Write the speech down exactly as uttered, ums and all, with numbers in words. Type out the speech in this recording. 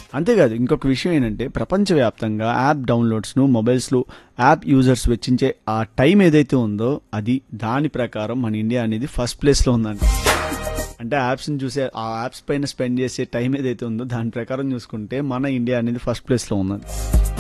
అంతేకాదు ఇంకొక విషయం ఏంటంటే ప్రపంచవ్యాప్తంగా యాప్ డౌన్లోడ్స్ను మొబైల్స్లో యాప్ యూజర్స్ వెచ్చించే ఆ టైం ఏదైతే ఉందో అది దాని ప్రకారం మన ఇండియా అనేది ఫస్ట్ ప్లేస్లో ఉందండి. అంటే యాప్స్ని చూసే ఆ యాప్స్ పైన స్పెండ్ చేసే టైం ఏదైతే ఉందో దాని ప్రకారం చూసుకుంటే మన ఇండియా అనేది ఫస్ట్ ప్లేస్లో ఉందండి.